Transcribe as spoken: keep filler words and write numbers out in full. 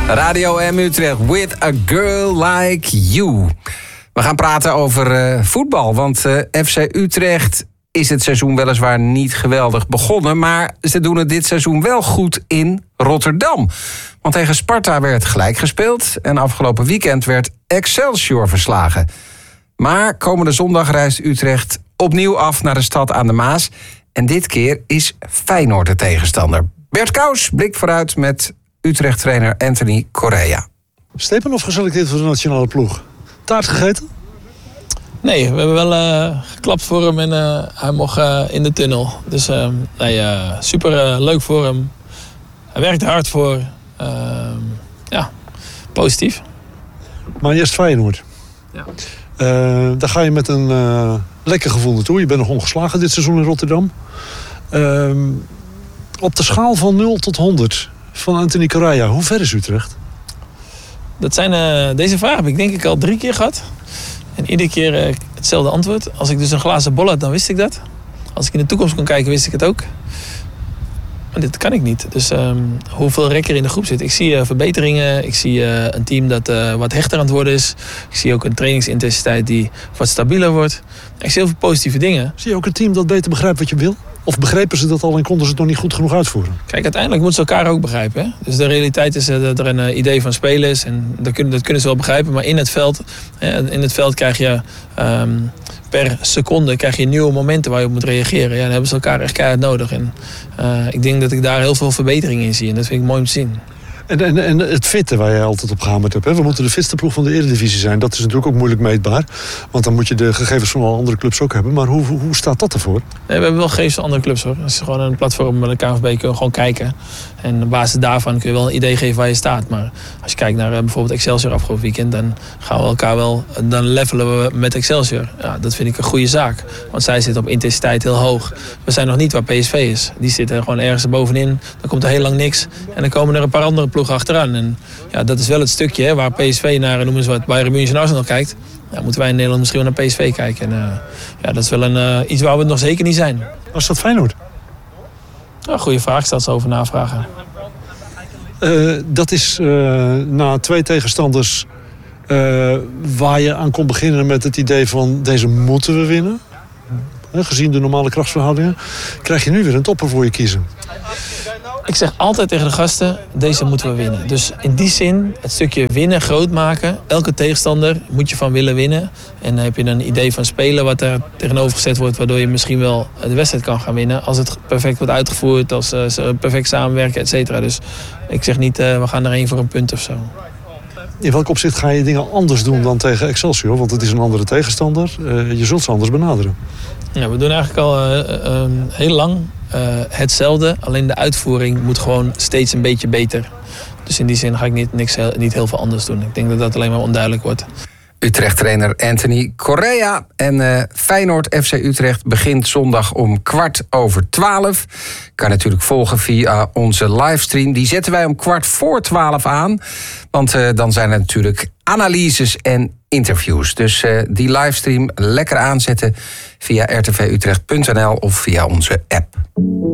Radio M Utrecht, With a Girl Like You. We gaan praten over uh, voetbal, want uh, F C Utrecht is het seizoen weliswaar niet geweldig begonnen, maar ze doen het dit seizoen wel goed in Rotterdam. Want tegen Sparta werd gelijk gespeeld en afgelopen weekend werd Excelsior verslagen. Maar komende zondag reist Utrecht opnieuw af naar de stad aan de Maas. En dit keer is Feyenoord de tegenstander. Bert Kous blikt vooruit met Utrecht-trainer Anthony Correa. Stepanov geselecteerd voor de nationale ploeg. Taart gegeten? Nee, we hebben wel uh, geklapt voor hem en uh, hij mocht uh, in de tunnel. Dus uh, nee, uh, super uh, leuk voor hem. Hij werkt er hard voor. Uh, ja, positief. Maar eerst Feyenoord. Ja. Uh, daar ga je met een uh, lekker gevoel naartoe. Je bent nog ongeslagen dit seizoen in Rotterdam. Uh, op de schaal van nul tot honderd van Anthony Correa, hoe ver is Utrecht? Dat zijn, uh, deze vraag heb ik denk ik al drie keer gehad. En iedere keer uh, hetzelfde antwoord. Als ik dus een glazen bol had, dan wist ik dat. Als ik in de toekomst kon kijken, wist ik het ook. Maar dit kan ik niet. Dus um, hoeveel rek er in de groep zit. Ik zie uh, verbeteringen. Ik zie uh, een team dat uh, wat hechter aan het worden is. Ik zie ook een trainingsintensiteit die wat stabieler wordt. Ik zie heel veel positieve dingen. Zie je ook een team dat beter begrijpt wat je wil? Of begrepen ze dat al en konden ze het nog niet goed genoeg uitvoeren? Kijk, uiteindelijk moeten ze elkaar ook begrijpen. Hè? Dus de realiteit is dat er een uh, idee van spelen is. En dat kunnen, dat kunnen ze wel begrijpen. Maar in het veld, hè, in het veld krijg je um, per seconde krijg je nieuwe momenten waar je op moet reageren. Ja, dan hebben ze elkaar echt keihard nodig. En uh, ik denk dat ik daar heel veel verbeteringen in zie. En dat vind ik mooi om te zien. En, en, en het fitten waar jij altijd op gehamerd hebt. Hè? We moeten de fitste ploeg van de Eredivisie zijn. Dat is natuurlijk ook moeilijk meetbaar. Want dan moet je de gegevens van alle andere clubs ook hebben. Maar hoe, hoe staat dat ervoor? Nee, we hebben wel gegevens van andere clubs hoor. Het is gewoon een platform met de K N V B kun je gewoon kijken. En op basis daarvan kun je wel een idee geven waar je staat. Maar als je kijkt naar uh, bijvoorbeeld Excelsior afgelopen weekend, dan gaan we elkaar wel, dan levelen we met Excelsior. Ja, dat vind ik een goede zaak. Want zij zitten op intensiteit heel hoog. We zijn nog niet waar P S V is. Die zitten gewoon ergens bovenin. Dan komt er heel lang niks. En dan komen er een paar andere ploegen achteraan. En ja, dat is wel het stukje hè, waar P S V naar, noemen ze wat, Bayern München en Arsenal kijkt. Ja, moeten wij in Nederland misschien wel naar P S V kijken. En, uh, ja, dat is wel een, uh, iets waar we nog zeker niet zijn. Was dat Feyenoord? Ja, goede vraag, ik zal het zo over navragen. Uh, dat is uh, na twee tegenstanders uh, waar je aan kon beginnen met het idee van deze moeten we winnen. Uh, gezien de normale krachtsverhoudingen. Krijg je nu weer een topper voor je kiezen. Ik zeg altijd tegen de gasten, deze moeten we winnen. Dus in die zin, het stukje winnen, groot maken. Elke tegenstander moet je van willen winnen. En dan heb je een idee van spelen wat er tegenover gezet wordt, waardoor je misschien wel de wedstrijd kan gaan winnen. Als het perfect wordt uitgevoerd, als ze perfect samenwerken, et cetera. Dus ik zeg niet, uh, we gaan erheen voor een punt of zo. In welk opzicht ga je dingen anders doen dan tegen Excelsior? Want het is een andere tegenstander. Uh, je zult ze anders benaderen. Ja, we doen eigenlijk al uh, uh, heel lang uh, hetzelfde. Alleen de uitvoering moet gewoon steeds een beetje beter. Dus in die zin ga ik niet, niks, niet heel veel anders doen. Ik denk dat dat alleen maar onduidelijk wordt. Utrecht-trainer Anthony Correa. En uh, Feyenoord F C Utrecht begint zondag om kwart over twaalf. Kan natuurlijk volgen via onze livestream. Die zetten wij om kwart voor twaalf aan. Want uh, dan zijn er natuurlijk analyses en interviews. Dus uh, die livestream lekker aanzetten via r t v utrecht punt n l of via onze app.